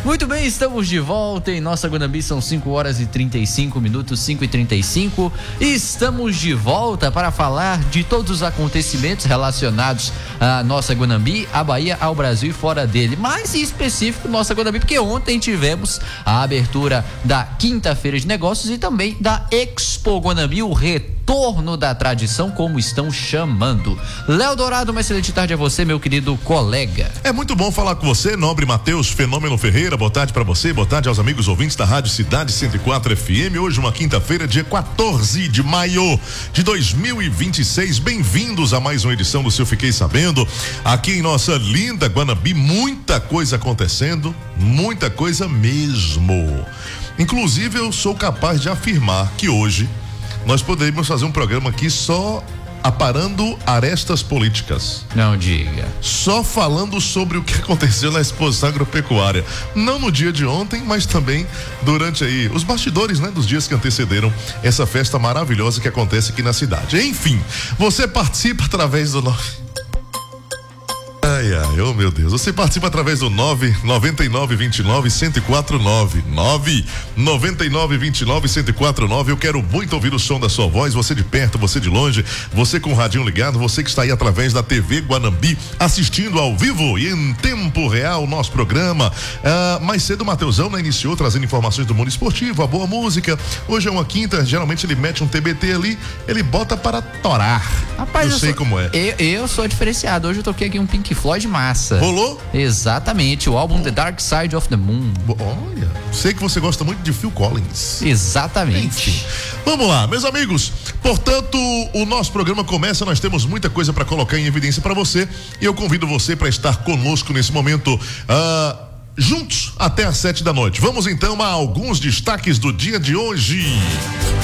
Muito bem, estamos de volta em nossa Guanambi, são 5h35, 5h35. Estamos de volta para falar de todos os acontecimentos relacionados à nossa Guanambi, à Bahia, ao Brasil e fora dele. Mas em específico, nossa Guanambi, porque ontem tivemos a abertura da Quinta-feira de Negócios e também da Expo Guanambi, o retorno da tradição, como estão chamando. Léo Dourado, uma excelente tarde a você, meu querido colega. É muito bom falar com você, nobre Matheus Fenômeno Ferreira. Boa tarde pra você, boa tarde aos amigos ouvintes da Rádio Cidade 104 FM. Hoje uma quinta-feira, dia 14 de maio de 2026. Bem-vindos a mais uma edição do seu Fiquei Sabendo. Aqui em nossa linda Guanambi, muita coisa acontecendo, muita coisa mesmo. Inclusive, eu sou capaz de afirmar que hoje nós poderíamos fazer um programa aqui só aparando arestas políticas. Não diga. Só falando sobre o que aconteceu na exposição agropecuária. Não no dia de ontem, mas também durante aí os bastidores, né? Dos dias que antecederam essa festa maravilhosa que acontece aqui na cidade. Enfim, você participa através do oh meu Deus, você participa através do 99929-1049, 99929-1049. Eu quero muito ouvir o som da sua voz, você de perto, você de longe, você com o radinho ligado, você que está aí através da TV Guanambi, assistindo ao vivo e em tempo real o nosso programa. Mais cedo o Mateusão, né, iniciou trazendo informações do mundo esportivo, a boa música. Hoje é uma quinta, geralmente ele mete um TBT ali, ele bota para torar. Rapaz, eu sei como é. Eu sou diferenciado, hoje eu toquei aqui um Pink Floyd massa. Rolou? Exatamente, o álbum The Dark Side of the Moon. Olha, sei que você gosta muito de Phil Collins. Exatamente. Enfim. Vamos lá, meus amigos. Portanto, o nosso programa começa, nós temos muita coisa para colocar em evidência para você e eu convido você para estar conosco nesse momento, juntos até às 7 da noite. Vamos então a alguns destaques do dia de hoje.